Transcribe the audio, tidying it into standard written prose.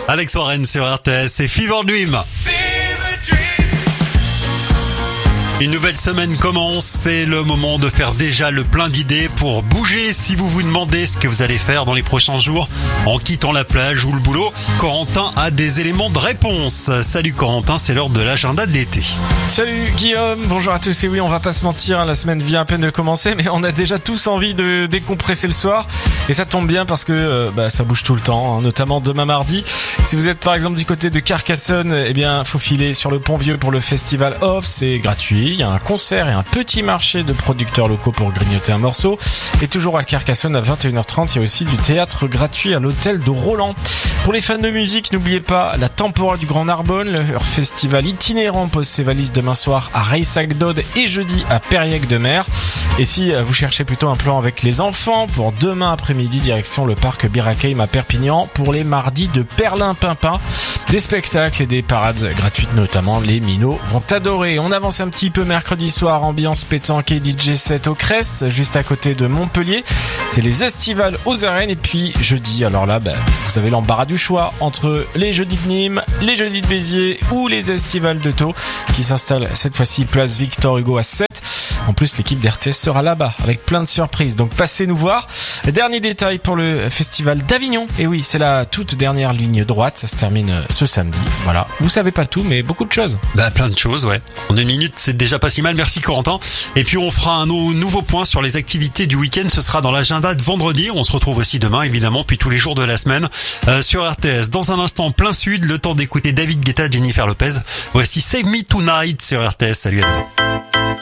Alex Warren sur RTS, c'est Fever Dream. Une nouvelle semaine commence, c'est le moment de faire déjà le plein d'idées pour bouger. Si vous vous demandez ce que vous allez faire dans les prochains jours en quittant la plage ou le boulot, Corentin a des éléments de réponse. Salut Corentin, c'est l'heure de l'agenda de l'été. Salut Guillaume, bonjour à tous. Et oui, on va pas se mentir, la semaine vient à peine de commencer, mais on a déjà tous envie de décompresser le soir. Et ça tombe bien parce que ça bouge tout le temps, notamment demain mardi. Si vous êtes par exemple du côté de Carcassonne, eh bien faut filer sur le Pont-Vieux pour le festival Off, c'est gratuit. Il y a un concert et un petit marché de producteurs locaux pour grignoter un morceau. Et toujours à Carcassonne à 21h30, il y a aussi du théâtre gratuit à l'hôtel de Roland. Pour les fans de musique, n'oubliez pas la Tempora du Grand Narbonne. Leur festival itinérant pose ses valises demain soir à Reissac-d'Aude et jeudi à Périègue-de-Mer. Et si vous cherchez plutôt un plan avec les enfants, pour demain après-midi, direction le parc Birakeim à Perpignan pour les mardis de Perlin-Pimpin. Des spectacles et des parades gratuites, notamment les minots vont adorer. On avance un petit peu mercredi soir, ambiance pétanque et DJ set au Cress, juste à côté de Montpellier. C'est les estivales aux arènes. Et puis jeudi, alors là, vous avez l'embarras du choix entre les jeudis de Nîmes, les jeudis de Béziers ou les estivales de Thau qui s'installent cette fois-ci place Victor Hugo à 7. En plus, l'équipe d'RTS sera là-bas avec plein de surprises. Donc passez nous voir. Dernier détail pour le festival d'Avignon. Et oui, c'est la toute dernière ligne droite. Ça se termine ce samedi. Voilà. Vous savez pas tout, mais beaucoup de choses. Plein de choses, ouais. En 1 minute, c'est déjà pas si mal. Merci Corentin. Et puis on fera un nouveau point sur les activités du week-end. Ce sera dans l'agenda de vendredi. On se retrouve aussi demain, évidemment, puis tous les jours de la semaine sur RTS. Dans un instant, plein sud, le temps d'écouter David Guetta, Jennifer Lopez. Voici Save Me Tonight sur RTS. Salut à demain.